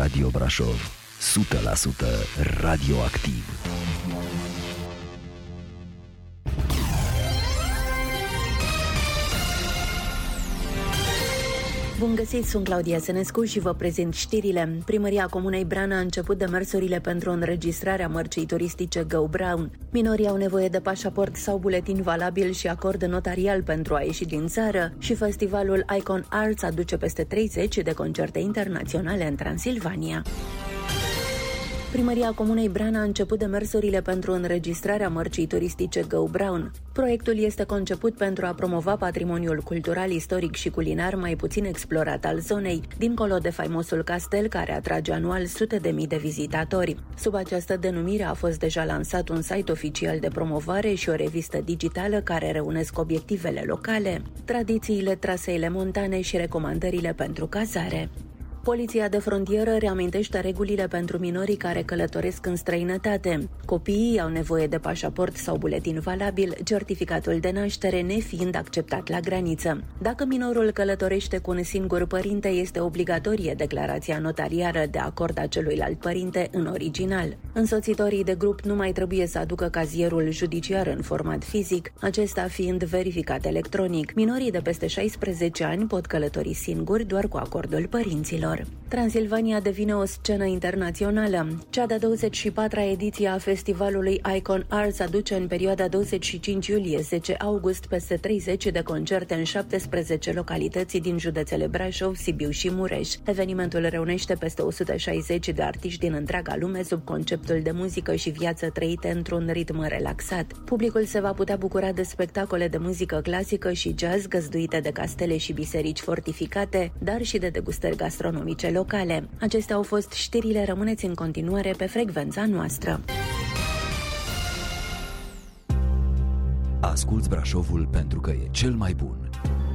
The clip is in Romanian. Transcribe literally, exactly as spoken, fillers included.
Radio Brașov, o sută la sută radioactiv. Bun găsit, sunt Claudia Sănescu și vă prezint știrile. Primăria Comunei Bran a început demersurile pentru înregistrarea mărcii turistice Go Brown. Minorii au nevoie de pașaport sau buletin valabil și acord notarial pentru a ieși din țară și festivalul Icon Arts aduce peste treizeci de concerte internaționale în Transilvania. Primăria Comunei Bran a început demersurile pentru înregistrarea mărcii turistice Go Brown. Proiectul este conceput pentru a promova patrimoniul cultural, istoric și culinar mai puțin explorat al zonei, dincolo de faimosul castel care atrage anual sute de mii de vizitatori. Sub această denumire a fost deja lansat un site oficial de promovare și o revistă digitală care reunesc obiectivele locale, tradițiile, traseele montane și recomandările pentru cazare. Poliția de frontieră reamintește regulile pentru minorii care călătoresc în străinătate. Copiii au nevoie de pașaport sau buletin valabil, certificatul de naștere nefiind acceptat la graniță. Dacă minorul călătorește cu un singur părinte, este obligatorie declarația notariară de acord a celuilalt părinte în original. Însoțitorii de grup nu mai trebuie să aducă cazierul judiciar în format fizic, acesta fiind verificat electronic. Minorii de peste șaisprezece ani pot călători singuri doar cu acordul părinților. Transilvania devine o scenă internațională. Cea de-a douăzeci și patra ediție a festivalului Icon Arts aduce în perioada douăzeci și cinci iulie - zece august peste treizeci de concerte în șaptesprezece localități din județele Brașov, Sibiu și Mureș. Evenimentul reunește peste o sută șaizeci de artiști din întreaga lume sub conceptul de muzică și viață trăite într-un ritm relaxat. Publicul se va putea bucura de spectacole de muzică clasică și jazz găzduite de castele și biserici fortificate, dar și de degustări gastronomice locale. Acestea au fost știrile, rămâneți în continuare pe frecvența noastră. Asculți Brașovul pentru că e cel mai bun.